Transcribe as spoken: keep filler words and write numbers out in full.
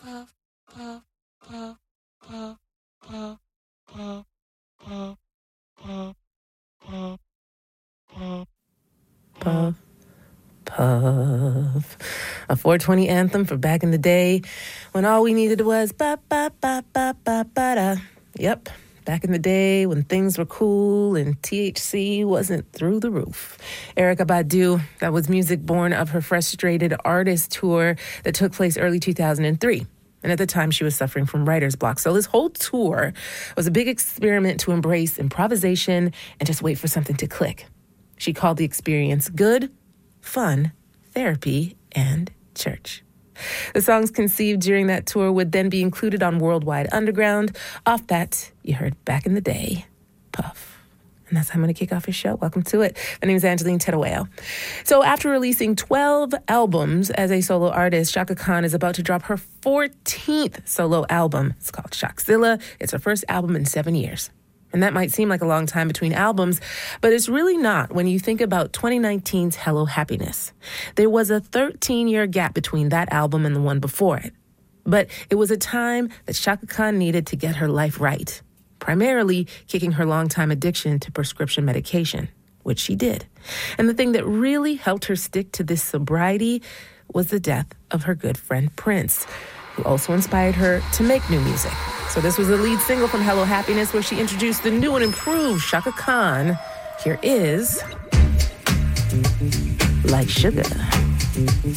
Puff, puff. A four twenty anthem for back in the day when all we needed was ba ba ba ba ba ba da. Yep, back in the day when things were cool and T H C wasn't through the roof. Erykah Badu, that was music born of her Frustrated Artist tour that took place early two thousand three. And at the time, she was suffering from writer's block. So this whole tour was a big experiment to embrace improvisation and just wait for something to click. She called the experience good, fun, therapy, and church. The songs conceived during that tour would then be included on Worldwide Underground. Off that, you heard Back in the Day, Puff. And that's how I'm going to kick off your show. Welcome to it. My name is Angeline Terueo. So after releasing twelve albums as a solo artist, Chaka Khan is about to drop her fourteenth solo album. It's called Shockzilla. It's her first album in seven years. And that might seem like a long time between albums, but it's really not when you think about twenty nineteen's Hello Happiness. There was a thirteen-year gap between that album and the one before it. But it was a time that Chaka Khan needed to get her life right, primarily kicking her longtime addiction to prescription medication, which she did. And the thing that really helped her stick to this sobriety was the death of her good friend Prince, who also inspired her to make new music. So this was the lead single from Hello Happiness, where she introduced the new and improved Chaka Khan. Here is Like Sugar.